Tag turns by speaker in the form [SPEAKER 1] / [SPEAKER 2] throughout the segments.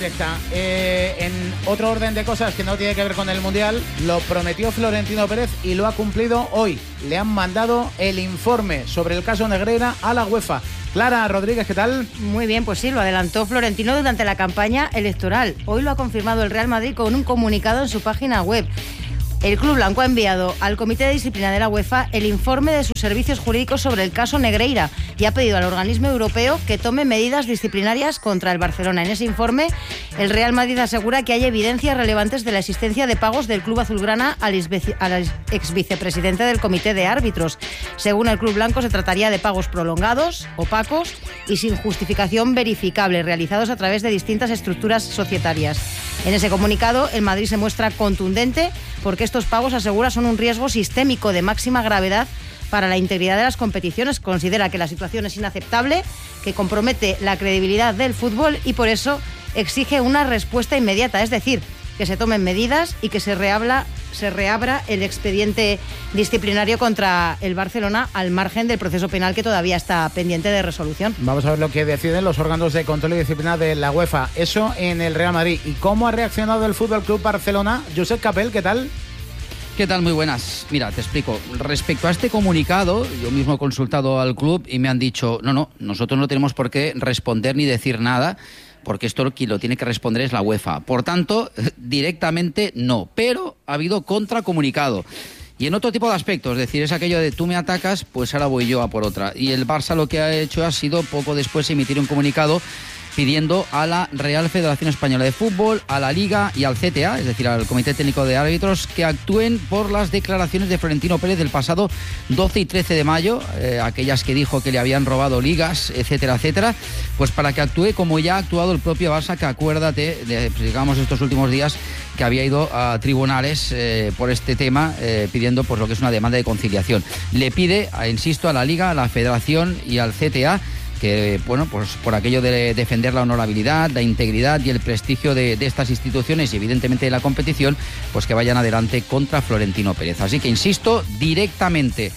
[SPEAKER 1] En otro orden de cosas que no tiene que ver con el Mundial, lo prometió Florentino Pérez y lo ha cumplido hoy. Le han mandado el informe sobre el caso Negreira a la UEFA. Clara Rodríguez, ¿qué tal?
[SPEAKER 2] Muy bien, pues sí, lo adelantó Florentino durante la campaña electoral. Hoy lo ha confirmado el Real Madrid con un comunicado en su página web. El Club Blanco ha enviado al Comité de Disciplina de la UEFA el informe de sus servicios jurídicos sobre el caso Negreira y ha pedido al organismo europeo que tome medidas disciplinarias contra el Barcelona. En ese informe, el Real Madrid asegura que hay evidencias relevantes de la existencia de pagos del Club Azulgrana al exvicepresidente del Comité de Árbitros. Según el Club Blanco, se trataría de pagos prolongados, opacos y sin justificación verificable, realizados a través de distintas estructuras societarias. En ese comunicado, el Madrid se muestra contundente porque estos pagos, asegura, son un riesgo sistémico de máxima gravedad para la integridad de las competiciones. Considera que la situación es inaceptable, que compromete la credibilidad del fútbol y por eso exige una respuesta inmediata, es decir, que se tomen medidas y que se reabra el expediente disciplinario contra el Barcelona al margen del proceso penal que todavía está pendiente de resolución.
[SPEAKER 1] Vamos a ver lo que deciden los órganos de control y disciplina de la UEFA. Eso en el Real Madrid. ¿Y cómo ha reaccionado el Fútbol Club Barcelona? Josep Capel, ¿qué tal?
[SPEAKER 3] ¿Qué tal? Muy buenas. Mira, te explico. Respecto a este comunicado, yo mismo he consultado al club y me han dicho, no, nosotros no tenemos por qué responder ni decir nada, porque esto quien lo tiene que responder es la UEFA. Por tanto, directamente no. Pero ha habido contracomunicado. Y en otro tipo de aspectos, es decir, es aquello de tú me atacas, pues ahora voy yo a por otra. Y el Barça lo que ha hecho ha sido poco después emitir un comunicado pidiendo a la Real Federación Española de Fútbol, a la Liga y al CTA, es decir, al Comité Técnico de Árbitros, que actúen por las declaraciones de Florentino Pérez del pasado 12 y 13 de mayo, aquellas que dijo que le habían robado ligas, etcétera, etcétera, pues para que actúe como ya ha actuado el propio Barça, que acuérdate, digamos, estos últimos días, que había ido a tribunales por este tema, pidiendo pues lo que es una demanda de conciliación. Le pide, insisto, a la Liga, a la Federación y al CTA que, bueno, pues por aquello de defender la honorabilidad, la integridad y el prestigio de estas instituciones y evidentemente de la competición, pues que vayan adelante contra Florentino Pérez. Así que, insisto, directamente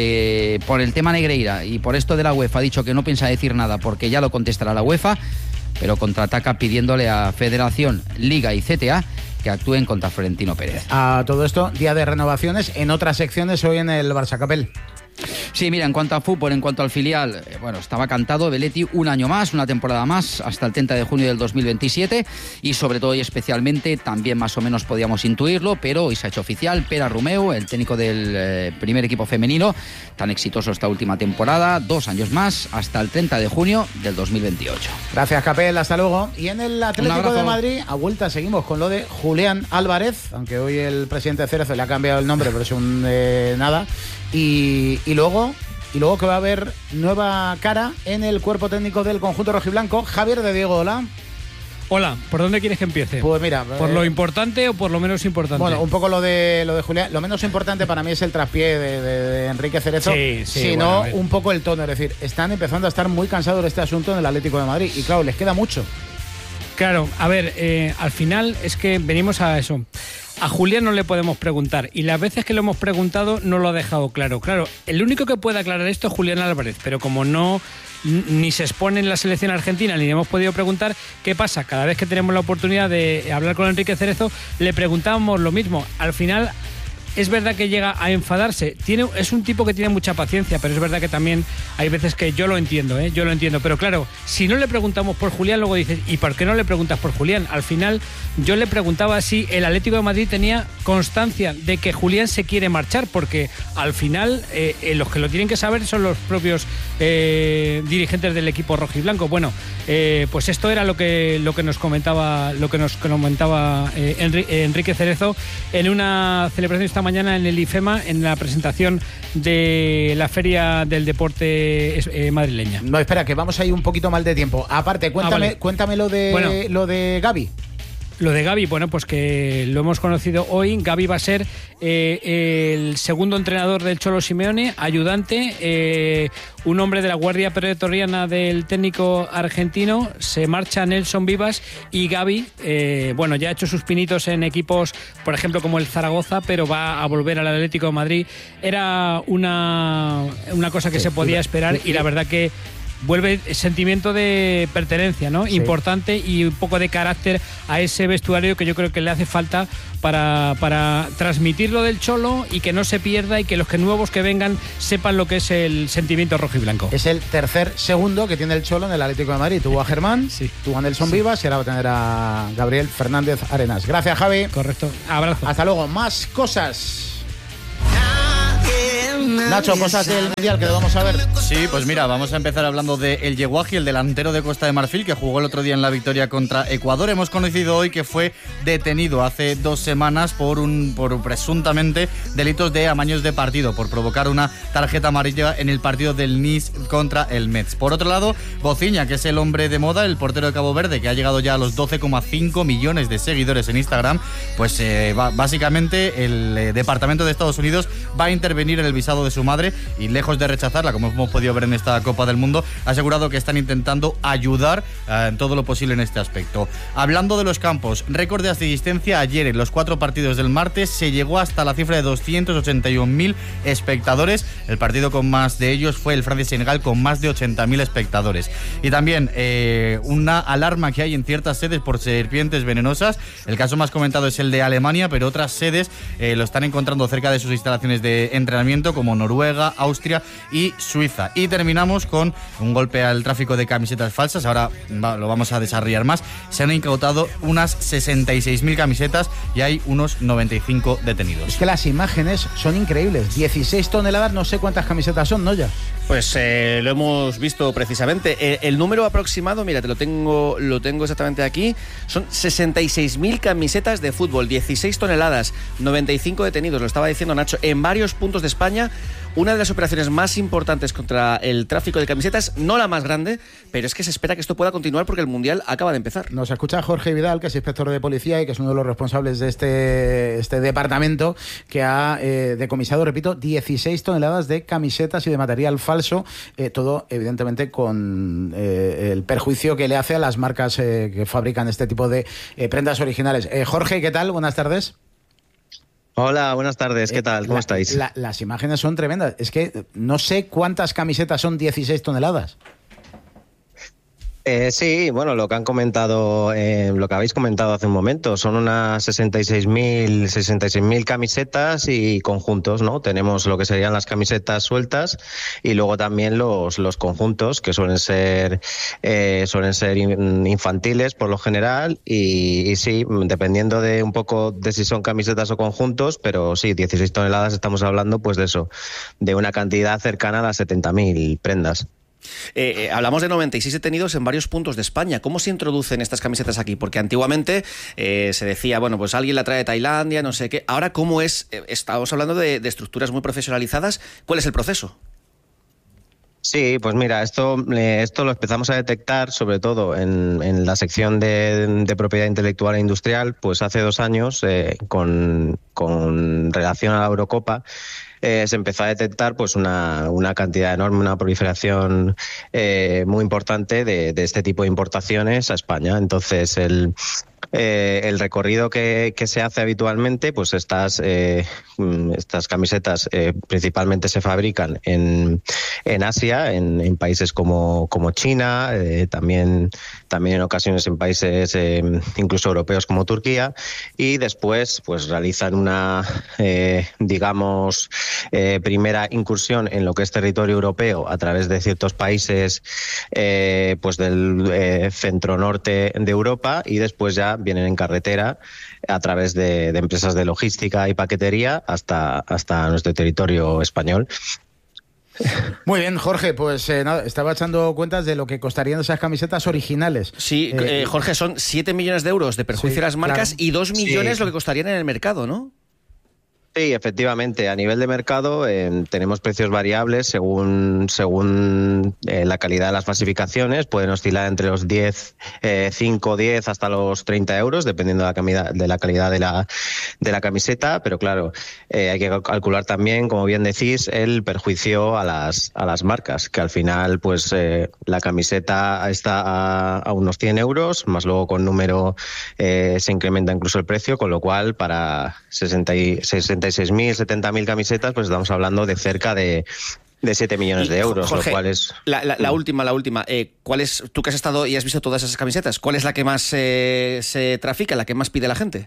[SPEAKER 3] por el tema Negreira y por esto de la UEFA ha dicho que no piensa decir nada porque ya lo contestará la UEFA, pero contraataca pidiéndole a Federación, Liga y CTA que actúen contra Florentino Pérez.
[SPEAKER 1] A todo esto, día de renovaciones en otras secciones hoy en el Barça Capel.
[SPEAKER 3] Sí, mira, en cuanto a fútbol, en cuanto al filial, bueno, estaba cantado Belletti un año más, una temporada más, hasta el 30 de junio del 2027 y sobre todo y especialmente, también más o menos podíamos intuirlo, pero hoy se ha hecho oficial, Pere Romeu, el técnico del primer equipo femenino, tan exitoso esta última temporada, 2 años más, hasta el 30 de junio del 2028.
[SPEAKER 1] Gracias, Capel, hasta luego. Y en el Atlético de Madrid, a vuelta seguimos con lo de Julián Álvarez, aunque hoy el presidente Cerezo le ha cambiado el nombre, pero es un nada. Y luego que va a haber nueva cara en el cuerpo técnico del conjunto rojiblanco. Javier de Diego, hola.
[SPEAKER 4] Hola, ¿por dónde quieres que empiece?
[SPEAKER 1] Pues mira,
[SPEAKER 4] ¿por lo importante o por lo menos importante?
[SPEAKER 1] Bueno, un poco lo de Julián. Lo menos importante para mí es el traspié de Enrique Cerezo, sino bueno, un poco el tono. Es decir, están empezando a estar muy cansados de este asunto en el Atlético de Madrid y claro, les queda mucho.
[SPEAKER 4] Claro, a ver, al final es que venimos a eso. A Julián no le podemos preguntar y las veces que lo hemos preguntado no lo ha dejado claro. Claro, el único que puede aclarar esto es Julián Álvarez, pero como no ni se expone en la selección argentina ni le hemos podido preguntar, ¿qué pasa? Cada vez que tenemos la oportunidad de hablar con Enrique Cerezo le preguntábamos lo mismo. Al final es verdad que llega a enfadarse. Es un tipo que tiene mucha paciencia, pero es verdad que también hay veces que yo lo entiendo, pero claro, si no le preguntamos por Julián, luego dices, ¿y por qué no le preguntas por Julián? Al final yo le preguntaba si el Atlético de Madrid tenía constancia de que Julián se quiere marchar, porque al final los que lo tienen que saber son los propios dirigentes del equipo rojiblanco. Bueno, pues esto era lo que nos comentaba Enrique Cerezo en una celebración esta mañana en el IFEMA, en la presentación de la Feria del Deporte madrileña.
[SPEAKER 1] No, espera, que vamos ahí un poquito mal de tiempo. Aparte, cuéntame lo de Gavi.
[SPEAKER 4] Lo de Gavi, bueno, pues que lo hemos conocido hoy. Gavi va a ser el segundo entrenador del Cholo Simeone, ayudante, un hombre de la guardia pretoriana del técnico argentino. Se marcha Nelson Vivas y Gavi, bueno, ya ha hecho sus pinitos en equipos, por ejemplo, como el Zaragoza, pero va a volver al Atlético de Madrid. Era una cosa que se podía esperar y la verdad que vuelve sentimiento de pertenencia, ¿no? Sí. Importante, y un poco de carácter a ese vestuario que yo creo que le hace falta para transmitir lo del Cholo y que no se pierda, y que los nuevos que vengan sepan lo que es el sentimiento rojo y blanco.
[SPEAKER 1] Es el tercer segundo que tiene el Cholo en el Atlético de Madrid. Tuvo a Germán, sí, tuvo a Nelson Vivas y ahora va a tener a Gabriel Fernández Arenas. Gracias, Javi.
[SPEAKER 4] Correcto. Abrazo.
[SPEAKER 1] Hasta luego. Más cosas. Nacho, cosas del Mundial que lo vamos a ver.
[SPEAKER 5] Sí, pues mira, vamos a empezar hablando de El Yeguaji, el delantero de Costa de Marfil, que jugó el otro día en la victoria contra Ecuador. Hemos conocido hoy que fue detenido hace 2 semanas por presuntamente delitos de amaños de partido, por provocar una tarjeta amarilla en el partido del Nice contra el Metz. Por otro lado, Bociña, que es el hombre de moda, el portero de Cabo Verde, que ha llegado ya a los 12,5 millones de seguidores en Instagram, pues básicamente el Departamento de Estados Unidos va a intervenir en el visado de su madre, y lejos de rechazarla, como hemos podido ver en esta Copa del Mundo, ha asegurado que están intentando ayudar en todo lo posible en este aspecto. Hablando de los campos, récord de asistencia ayer en los 4 partidos del martes, se llegó hasta la cifra de 281.000 espectadores. El partido con más de ellos fue el Francia-Senegal, con más de 80.000 espectadores. Y también una alarma que hay en ciertas sedes por serpientes venenosas. El caso más comentado es el de Alemania, pero otras sedes lo están encontrando cerca de sus instalaciones de entrenamiento, como Noruega, Austria y Suiza. Y terminamos con un golpe al tráfico de camisetas falsas. Ahora lo vamos a desarrollar más. Se han incautado unas 66.000 camisetas y hay unos 95 detenidos.
[SPEAKER 1] Es que las imágenes son increíbles. 16 toneladas, no sé cuántas camisetas son, ¿no? Ya.
[SPEAKER 6] Pues lo hemos visto precisamente. El número aproximado, mira, lo tengo exactamente aquí. Son 66.000 camisetas de fútbol, 16 toneladas, 95 detenidos, lo estaba diciendo Nacho, en varios puntos de España. Una de las operaciones más importantes contra el tráfico de camisetas, no la más grande, pero es que se espera que esto pueda continuar porque el Mundial acaba de empezar.
[SPEAKER 1] Nos escucha Jorge Vidal, que es inspector de policía y que es uno de los responsables de este departamento, que ha decomisado, repito, 16 toneladas de camisetas y de material falso, todo evidentemente con el perjuicio que le hace a las marcas que fabrican este tipo de prendas originales. Jorge, ¿qué tal? Buenas tardes.
[SPEAKER 7] Hola, buenas tardes, ¿qué tal? ¿Cómo estáis?
[SPEAKER 1] Las imágenes son tremendas. Es que no sé cuántas camisetas son 16 toneladas.
[SPEAKER 7] Sí, bueno, lo que han comentado, lo que habéis comentado hace un momento, son unas 66.000 camisetas y conjuntos, ¿no? Tenemos lo que serían las camisetas sueltas y luego también los conjuntos, que suelen ser infantiles por lo general, y sí, dependiendo de un poco de si son camisetas o conjuntos, pero sí, 16 toneladas estamos hablando pues de eso, de una cantidad cercana a las 70.000 prendas.
[SPEAKER 6] Hablamos de 96 detenidos en varios puntos de España. ¿Cómo se introducen estas camisetas aquí? Porque antiguamente se decía, bueno, pues alguien la trae de Tailandia, no sé qué. Ahora, ¿cómo es? Estamos hablando de estructuras muy profesionalizadas. ¿Cuál es el proceso?
[SPEAKER 7] Sí, pues mira, esto lo empezamos a detectar sobre todo en la sección de propiedad intelectual e industrial, pues hace 2 años, con relación a la Eurocopa. Se empezó a detectar pues una cantidad enorme, una proliferación muy importante de este tipo de importaciones a España. Entonces el recorrido que se hace habitualmente, pues estas camisetas principalmente se fabrican en Asia, en países como China, también en ocasiones en países incluso europeos como Turquía, y después pues realizan una primera incursión en lo que es territorio europeo a través de ciertos países pues del centro norte de Europa, y después ya vienen en carretera a través de empresas de logística y paquetería hasta nuestro territorio español.
[SPEAKER 1] Muy bien, Jorge, pues estaba echando cuentas de lo que costarían esas camisetas originales.
[SPEAKER 6] Sí, Jorge, son 7 millones de euros de perjuicio a las marcas, claro, y 2 millones lo que costarían en el mercado, ¿no?
[SPEAKER 7] Sí, efectivamente. A nivel de mercado tenemos precios variables según la calidad de las falsificaciones. Pueden oscilar entre los 5, 10 hasta los 30 euros, dependiendo de la calidad de la camiseta. Pero claro, hay que calcular también, como bien decís, el perjuicio a las marcas, que al final pues la camiseta está a unos 100 euros, más luego con número se incrementa incluso el precio, con lo cual para 66.000, 70.000 camisetas, pues estamos hablando de cerca de de 7 millones de euros,
[SPEAKER 6] Jorge,
[SPEAKER 7] lo cual es...
[SPEAKER 6] La última. ¿Cuál es, tú que has estado y has visto todas esas camisetas, cuál es la que más se trafica, la que más pide la gente?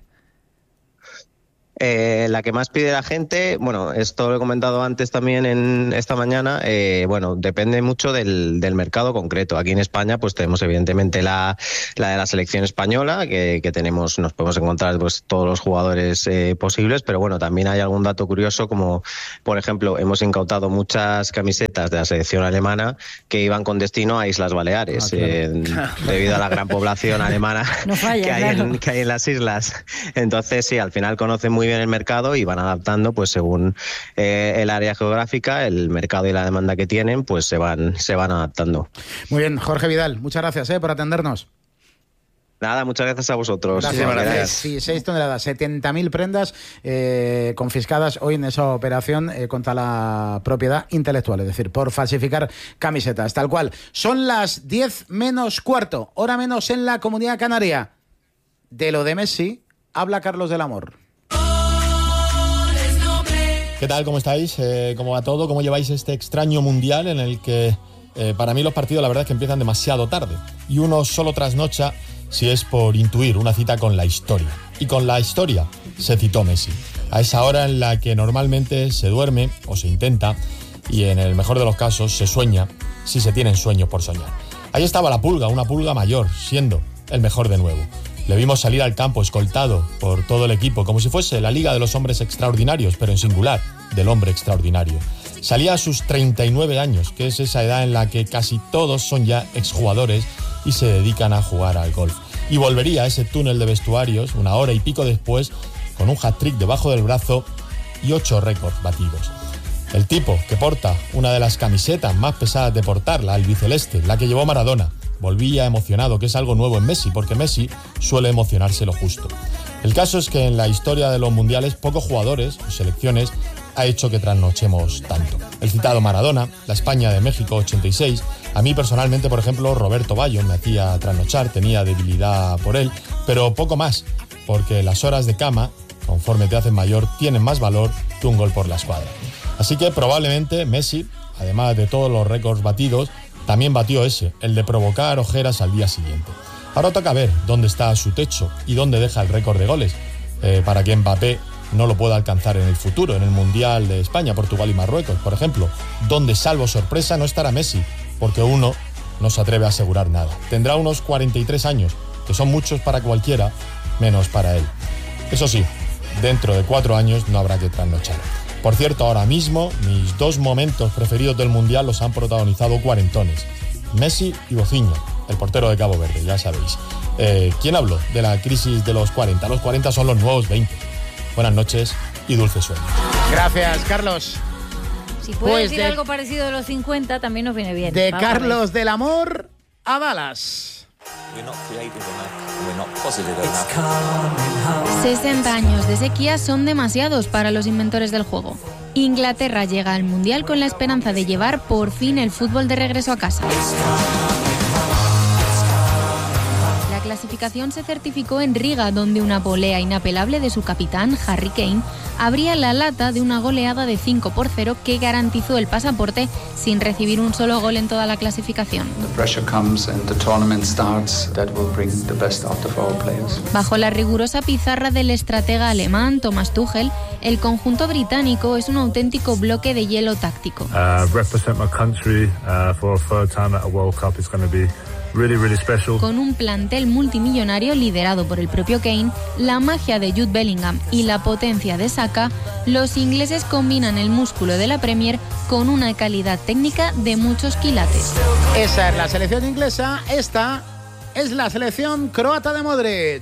[SPEAKER 7] La que más pide la gente, bueno, esto lo he comentado antes también en esta mañana, bueno, depende mucho del mercado concreto. Aquí en España pues tenemos evidentemente la de la selección española, que tenemos, nos podemos encontrar pues todos los jugadores posibles, pero bueno, también hay algún dato curioso, como por ejemplo hemos incautado muchas camisetas de la selección alemana que iban con destino a Islas Baleares, debido a la gran población alemana que hay en las islas. Entonces sí, al final conocen muy bien el mercado y van adaptando pues según el área geográfica, el mercado y la demanda que tienen, pues se van adaptando.
[SPEAKER 1] Muy bien, Jorge Vidal, muchas gracias por atendernos.
[SPEAKER 7] Nada, muchas gracias a vosotros.
[SPEAKER 1] Gracias. Sí, 6 toneladas, 70.000 prendas confiscadas hoy en esa operación contra la propiedad intelectual, es decir, por falsificar camisetas, tal cual. Son las 10 menos cuarto, hora menos en la Comunidad Canaria. De lo de Messi habla Carlos del Amor.
[SPEAKER 8] ¿Qué tal? ¿Cómo estáis? ¿Cómo va todo? ¿Cómo lleváis este extraño mundial en el que para mí los partidos la verdad es que empiezan demasiado tarde y uno solo trasnocha si es por intuir una cita con la historia? Y con la historia se citó Messi, a esa hora en la que normalmente se duerme o se intenta, y en el mejor de los casos se sueña, si se tienen sueños por soñar. Ahí estaba la pulga, una pulga mayor, siendo el mejor de nuevo. Le vimos salir al campo escoltado por todo el equipo, como si fuese la Liga de los Hombres Extraordinarios, pero en singular, del hombre extraordinario. Salía a sus 39 años, que es esa edad en la que casi todos son ya exjugadores y se dedican a jugar al golf. Y volvería a ese túnel de vestuarios una hora y pico después, con un hat-trick debajo del brazo y 8 récords batidos. El tipo que porta una de las camisetas más pesadas de portar, la albiceleste, la que llevó Maradona, volvía emocionado, que es algo nuevo en Messi, porque Messi suele emocionarse lo justo. El caso es que en la historia de los mundiales, pocos jugadores o selecciones ha hecho que trasnochemos tanto. El citado Maradona, la España de México 86, a mí personalmente, por ejemplo, Roberto Baggio me hacía trasnochar, tenía debilidad por él, pero poco más, porque las horas de cama, conforme te hacen mayor, tienen más valor que un gol por la escuadra. Así que probablemente Messi, además de todos los récords batidos, también batió ese, el de provocar ojeras al día siguiente. Ahora toca ver dónde está su techo y dónde deja el récord de goles, para que Mbappé no lo pueda alcanzar en el futuro, en el Mundial de España, Portugal y Marruecos, por ejemplo, donde, salvo sorpresa, no estará Messi, porque uno no se atreve a asegurar nada. Tendrá unos 43 años, que son muchos para cualquiera, menos para él. Eso sí, dentro de 4 años no habrá que trasnochar. Por cierto, ahora mismo mis 2 momentos preferidos del Mundial los han protagonizado cuarentones. Messi y Bociño, el portero de Cabo Verde, ya sabéis. ¿Quién habló de la crisis de los 40? Los 40 son los nuevos 20. Buenas noches y dulce sueño.
[SPEAKER 1] Gracias, Carlos.
[SPEAKER 2] Si puedes decir algo parecido de los 50, también nos viene bien.
[SPEAKER 1] De Carlos del Amor a Dallas.
[SPEAKER 9] 60 años de sequía son demasiados para los inventores del juego. Inglaterra llega al Mundial con la esperanza de llevar por fin el fútbol de regreso a casa. La clasificación se certificó en Riga, donde una volea inapelable de su capitán, Harry Kane, abría la lata de una goleada de 5-0 que garantizó el pasaporte sin recibir un solo gol en toda la clasificación. Bajo la rigurosa pizarra del estratega alemán Thomas Tuchel, el conjunto británico es un auténtico bloque de hielo táctico. Con un plantel multimillonario liderado por el propio Kane, la magia de Jude Bellingham y la potencia de Saka, los ingleses combinan el músculo de la Premier con una calidad técnica de muchos quilates.
[SPEAKER 1] Esa es la selección inglesa, esta es la selección croata de Modric.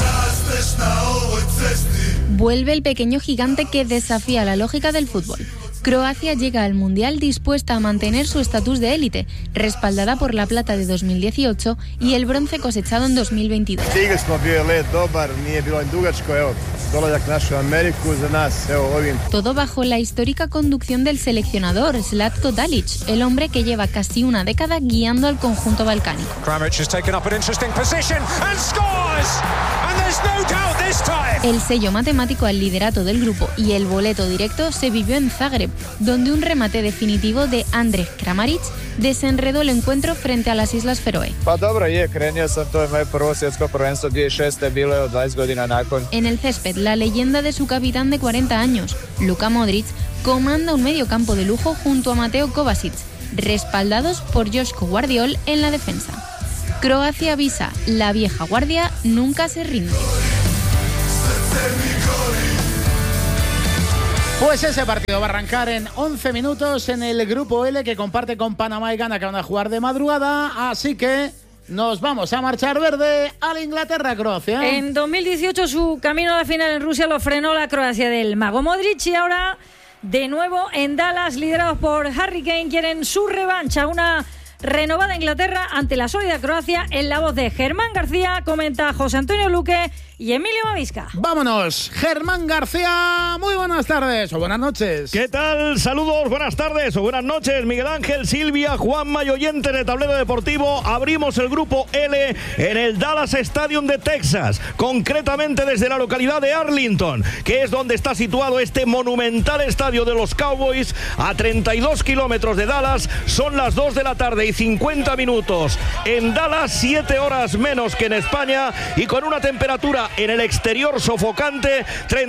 [SPEAKER 9] Vuelve el pequeño gigante que desafía la lógica del fútbol. Croacia llega al Mundial dispuesta a mantener su estatus de élite, respaldada por la plata de 2018 y el bronce cosechado en 2022. Todo bajo la histórica conducción del seleccionador Zlatko Dalic, el hombre que lleva casi una década guiando al conjunto balcánico. El sello matemático al liderato del grupo y el boleto directo se vivió en Zagreb, donde un remate definitivo de Andrej Kramaric desenredó el encuentro frente a las Islas Feroe. En el césped, la leyenda de su capitán de 40 años, Luka Modric, comanda un mediocampo de lujo junto a Mateo Kovacic, respaldados por Joško Guardiol en la defensa. Croacia avisa, la vieja guardia nunca se rinde.
[SPEAKER 1] Pues ese partido va a arrancar en 11 minutos en el grupo L, que comparte con Panamá y Ghana, que van a jugar de madrugada, así que nos vamos a marchar verde al Inglaterra-Croacia.
[SPEAKER 10] En 2018 su camino a la final en Rusia lo frenó la Croacia del mago Modric, y ahora de nuevo en Dallas, liderados por Harry Kane, quieren su revancha, una renovada Inglaterra ante la sólida Croacia. En la voz de Germán García comenta José Antonio Luque y Emilio Mavisca.
[SPEAKER 1] Vámonos, Germán García, muy buenas tardes o buenas noches.
[SPEAKER 11] ¿Qué tal? Saludos, buenas tardes o buenas noches, Miguel Ángel, Silvia, Juanma y oyentes de Tablero Deportivo. Abrimos el grupo L en el Dallas Stadium de Texas, concretamente desde la localidad de Arlington, que es donde está situado este monumental estadio de los Cowboys, a 32 kilómetros de Dallas. Son las 2 de la tarde y 50 minutos en Dallas, 7 horas menos que en España, y con una temperatura en el exterior sofocante,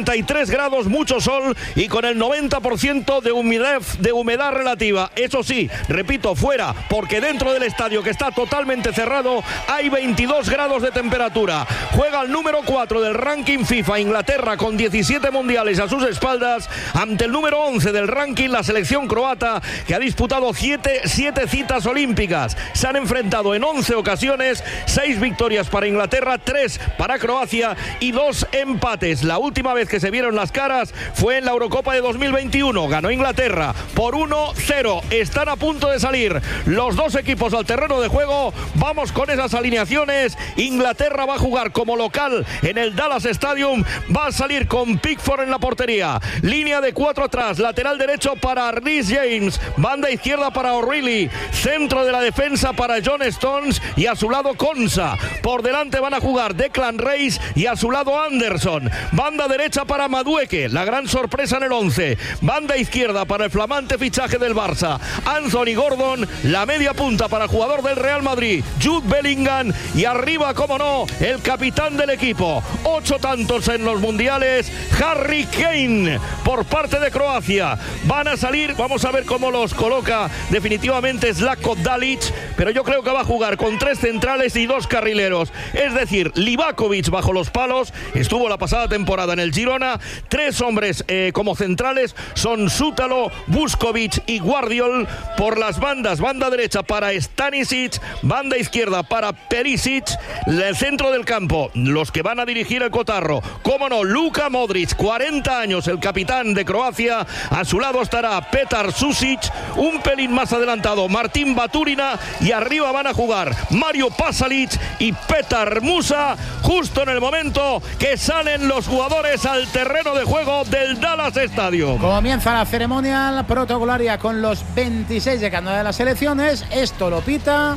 [SPEAKER 11] 33 grados, mucho sol y con el 90% de humedad relativa. Eso sí, repito, fuera, porque dentro del estadio, que está totalmente cerrado, hay 22 grados de temperatura. Juega el número 4 del ranking FIFA, Inglaterra, con 17 mundiales a sus espaldas, ante el número 11 del ranking, la selección croata, que ha disputado 7 citas olímpicas. Se han enfrentado en 11 ocasiones, 6 victorias para Inglaterra, 3 para Croacia y 2 empates. La última vez que se vieron las caras fue en la Eurocopa de 2021. Ganó Inglaterra por 1-0. Están a punto de salir los dos equipos al terreno de juego. Vamos con esas alineaciones. Inglaterra va a jugar como local en el Dallas Stadium. Va a salir con Pickford en la portería. Línea de 4 atrás. Lateral derecho para Reece James. Banda izquierda para O'Reilly. Centro de la defensa para John Stones y a su lado Konsa. Por delante van a jugar Declan Rice y a su lado Anderson. Banda derecha para Madueke, la gran sorpresa en el 11. Banda izquierda para el flamante fichaje del Barça, Anthony Gordon. La media punta para el jugador del Real Madrid, Jude Bellingham. Y arriba, como no, el capitán del equipo. 8 tantos en los mundiales, Harry Kane, por parte de Croacia. Van a salir, vamos a ver cómo los coloca definitivamente Zlatko Dalic, pero yo creo que va a jugar con 3 centrales y 2 carrileros. Es decir, Livakovic bajo los palos, estuvo la pasada temporada en el Girona. 3 hombres como centrales son Sútalo, Vuskovic y Guardiol. Por las bandas, banda derecha para Stanisic, banda izquierda para Perisic. El centro del campo, los que van a dirigir el cotarro, cómo no, Luka Modric, 40 años, el capitán de Croacia. A su lado estará Petar Susic, un pelín más adelantado Martín Baturina, y arriba van a jugar Mario Pasalic y Petar Musa, justo en el momento que salen los jugadores al terreno de juego del Dallas Stadium.
[SPEAKER 1] Comienza la ceremonia protocolaria con los 26 de cada una de las selecciones. Esto lo pita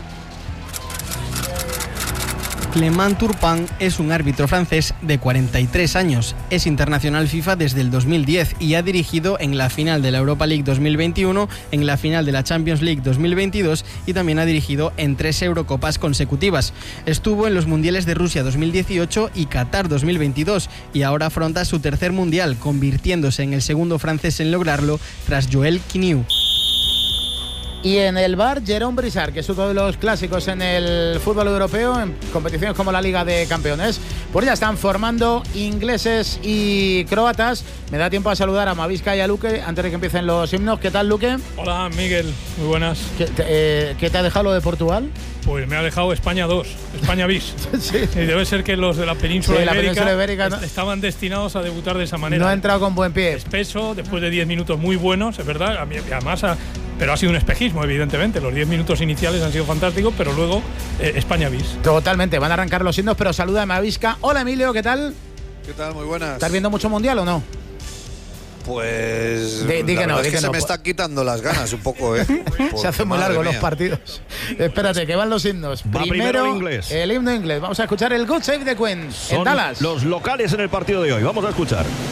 [SPEAKER 12] Clément Turpin. Es un árbitro francés de 43 años. Es internacional FIFA desde el 2010 y ha dirigido en la final de la Europa League 2021, en la final de la Champions League 2022 y también ha dirigido en 3 Eurocopas consecutivas. Estuvo en los mundiales de Rusia 2018 y Qatar 2022 y ahora afronta su tercer mundial, convirtiéndose en el segundo francés en lograrlo tras Joel Quiniu.
[SPEAKER 1] Y en el bar, Jérôme Brissard, que es uno de los clásicos en el fútbol europeo, en competiciones como la Liga de Campeones. Pues ya están formando ingleses y croatas. Me da tiempo a saludar a Mavisca y a Luque antes de que empiecen los himnos. ¿Qué tal, Luque?
[SPEAKER 13] Hola, Miguel. Muy buenas.
[SPEAKER 1] ¿Qué te ha dejado lo de Portugal?
[SPEAKER 13] Pues me ha dejado España 2, España bis.
[SPEAKER 1] Sí.
[SPEAKER 13] Y debe ser que los de la península
[SPEAKER 1] Sí, la
[SPEAKER 13] ibérica,
[SPEAKER 1] península ibérica no,
[SPEAKER 13] estaban destinados a debutar de esa manera.
[SPEAKER 1] No ha entrado con buen pie.
[SPEAKER 13] Espeso, después de 10 minutos muy buenos, es verdad. Además, pero ha sido un espejismo, evidentemente. Los 10 minutos iniciales han sido fantásticos, pero luego España bis.
[SPEAKER 1] Totalmente, van a arrancar los himnos, pero saluda a Mavisca. Hola Emilio, ¿qué tal?
[SPEAKER 14] ¿Qué tal? Muy buenas.
[SPEAKER 1] ¿Estás viendo mucho mundial o no?
[SPEAKER 14] Pues
[SPEAKER 1] di que no,
[SPEAKER 14] es que se me están quitando las ganas un poco, ¿eh?
[SPEAKER 1] Se hacen muy largos los partidos. Espérate, que van los himnos.
[SPEAKER 11] Primero el inglés.
[SPEAKER 1] El himno inglés. Vamos a escuchar el God Save the Queen
[SPEAKER 11] Son
[SPEAKER 1] en Dallas.
[SPEAKER 11] los locales en el partido de hoy. Vamos a escuchar.